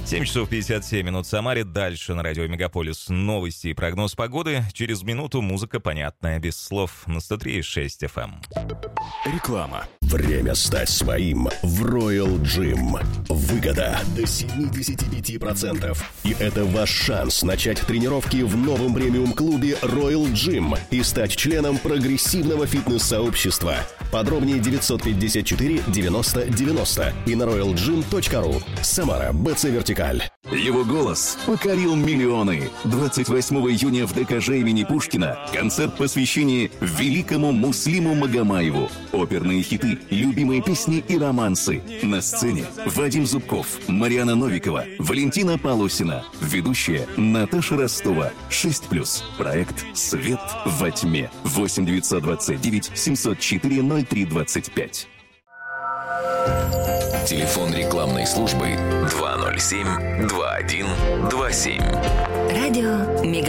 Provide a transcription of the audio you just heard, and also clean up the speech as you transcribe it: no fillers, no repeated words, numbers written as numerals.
7 часов 57 минут в Самаре. Дальше на радио Мегаполис новости и прогноз погоды. Через минуту музыка понятная, без слов, на 103.6 FM. Реклама. Время стать своим в Royal Gym. Выгода до 75%. И это ваш шанс начать тренировки в новом премиум-клубе Royal Gym и стать членом прогрессивного фитнес-сообщества. Подробнее 954 90 90 и на royalgym.ru. Самара, БЦ Вертикаль. Его голос покорил миллионы. 28 июня в ДКЖ имени Пушкина концерт посвящения великому Муслиму Магомаеву. Оперные хиты, любимые песни и романсы. На сцене Вадим Зубков, Марьяна Новикова, Валентина Полосина. Ведущая Наташа Ростова. 6+. Проект «Свет во тьме». 8 929 704 0325. Телефон рекламной службы 207 2127. Радио Мегаполис.